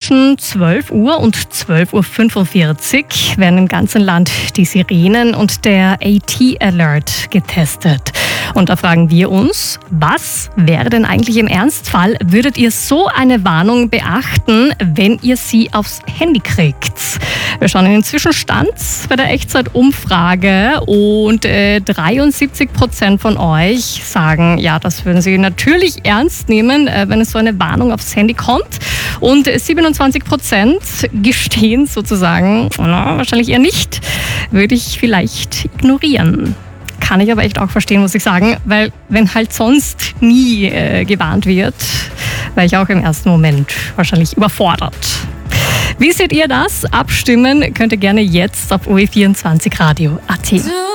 zwischen 12 Uhr und 12:45 Uhr werden im ganzen Land die Sirenen und der AT-Alert getestet. Und da fragen wir uns, was wäre denn eigentlich im Ernstfall? Würdet ihr so eine Warnung beachten, wenn ihr sie aufs Handy kriegt? Wir schauen in den Zwischenstand bei der Echtzeitumfrage und 73% von euch sagen, ja, das würden sie natürlich ernst nehmen, wenn es so eine Warnung aufs Handy kommt. Und 27% gestehen sozusagen, wahrscheinlich eher nicht, würde ich vielleicht ignorieren. Kann ich aber echt auch verstehen, muss ich sagen, weil wenn halt sonst nie gewarnt wird, wäre ich auch im ersten Moment wahrscheinlich überfordert. Wie seht ihr das? Abstimmen könnt ihr gerne jetzt auf OE24radio.at.